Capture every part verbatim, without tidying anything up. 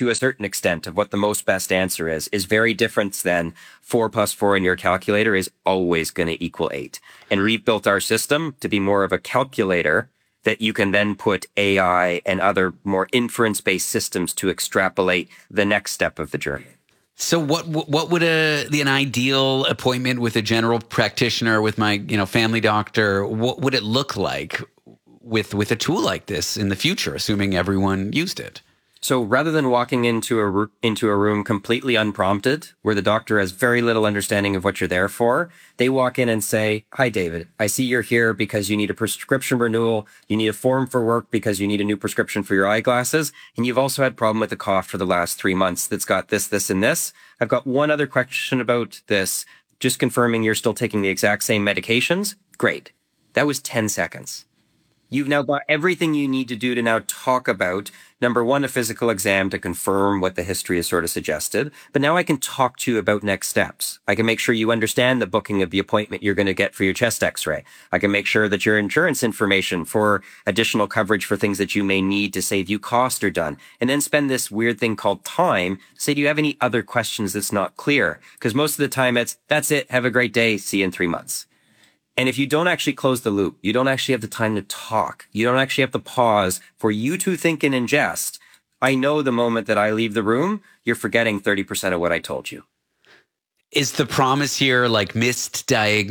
to a certain extent of what the most best answer is, is very different than four plus four in your calculator is always going to equal eight. And we've built our system to be more of a calculator that you can then put A I and other more inference-based systems to extrapolate the next step of the journey. So what what would a the, an ideal appointment with a general practitioner, with my you know family doctor, what would it look like with with a tool like this in the future, assuming everyone used it? So rather than walking into a into a room completely unprompted, where the doctor has very little understanding of what you're there for, they walk in and say, "Hi, David. I see you're here because you need a prescription renewal. You need a form for work because you need a new prescription for your eyeglasses. And you've also had a problem with a cough for the last three months that's got this, this, and this. I've got one other question about this. Just confirming you're still taking the exact same medications. Great." That was ten seconds. You've now got everything you need to do to now talk about, number one, a physical exam to confirm what the history has sort of suggested. But now I can talk to you about next steps. I can make sure you understand the booking of the appointment you're going to get for your chest x-ray. I can make sure that your insurance information for additional coverage for things that you may need to save you cost are done. And then spend this weird thing called time to say, do you have any other questions that's not clear? Because most of the time it's, that's it. Have a great day. See you in three months. And if you don't actually close the loop, you don't actually have the time to talk, you don't actually have the pause for you to think and ingest, I know the moment that I leave the room, you're forgetting thirty percent of what I told you. Is the promise here like missed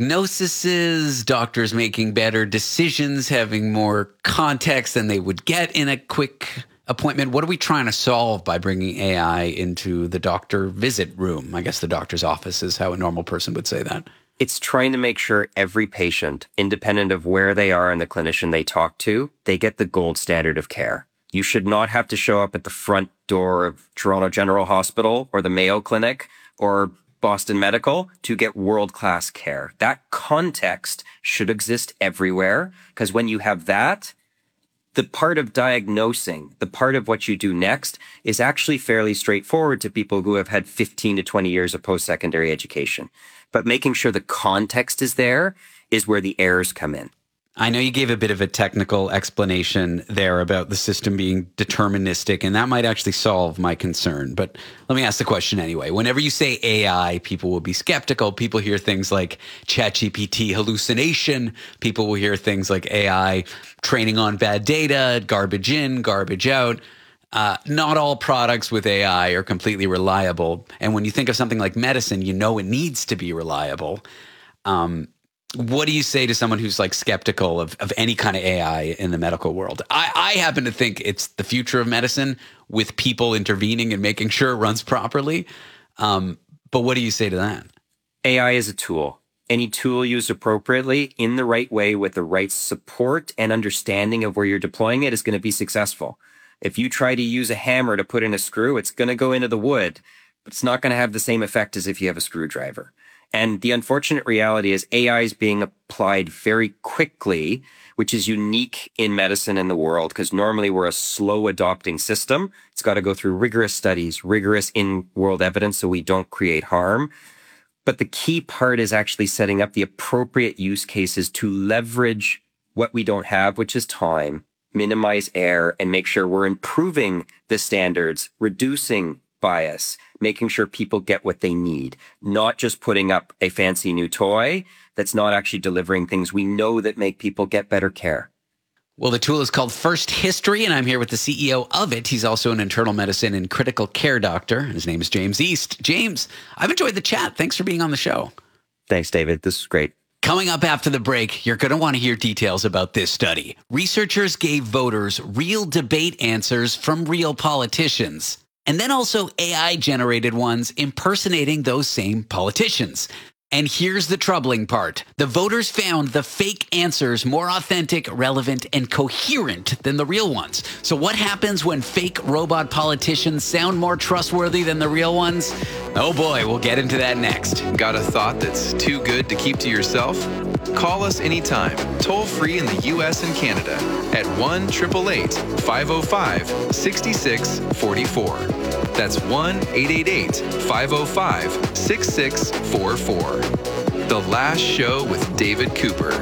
diagnoses, doctors making better decisions, having more context than they would get in a quick appointment? What are we trying to solve by bringing A I into the doctor visit room? I guess the doctor's office is how a normal person would say that. It's trying to make sure every patient, independent of where they are and the clinician they talk to, they get the gold standard of care. You should not have to show up at the front door of Toronto General Hospital or the Mayo Clinic or Boston Medical to get world-class care. That context should exist everywhere, because when you have that, the part of diagnosing, the part of what you do next is actually fairly straightforward to people who have had fifteen to twenty years of post-secondary education. But making sure the context is there is where the errors come in. I know you gave a bit of a technical explanation there about the system being deterministic, and that might actually solve my concern. But let me ask the question anyway. Whenever you say A I, people will be skeptical. People hear things like ChatGPT hallucination. People will hear things like A I training on bad data, garbage in, garbage out. Uh, not all products with A I are completely reliable. And when you think of something like medicine, you know it needs to be reliable. Um, what do you say to someone who's like skeptical of, of any kind of A I in the medical world? I, I happen to think it's the future of medicine with people intervening and making sure it runs properly. Um, but what do you say to that? A I is a tool. Any tool used appropriately in the right way with the right support and understanding of where you're deploying it is going to be successful. If you try to use a hammer to put in a screw, it's going to go into the wood, but it's not going to have the same effect as if you have a screwdriver. And the unfortunate reality is A I is being applied very quickly, which is unique in medicine in the world, because normally we're a slow adopting system. It's got to go through rigorous studies, rigorous in-world evidence so we don't create harm. But the key part is actually setting up the appropriate use cases to leverage what we don't have, which is time, minimize error, and make sure we're improving the standards, reducing bias, making sure people get what they need, not just putting up a fancy new toy that's not actually delivering things we know that make people get better care. Well, the tool is called First History, and I'm here with the C E O of it. He's also an internal medicine and critical care doctor, and his name is James East. James, I've enjoyed the chat. Thanks for being on the show. Thanks, David. This is great. Coming up after the break, you're going to want to hear details about this study. Researchers gave voters real debate answers from real politicians, and then also A I-generated ones impersonating those same politicians. And here's the troubling part. The voters found the fake answers more authentic, relevant, and coherent than the real ones. So what happens when fake robot politicians sound more trustworthy than the real ones? Oh boy, we'll get into that next. Got a thought that's too good to keep to yourself? Call us anytime, toll free in the U S and Canada at one eight eight eight, five oh five, six six four four. That's one eight eight eight, five oh five, six six four four. The Last Show with David Cooper.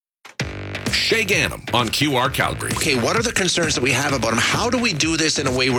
Shay Ganem on Q R Calgary. Okay, what are the concerns that we have about him? How do we do this in a way where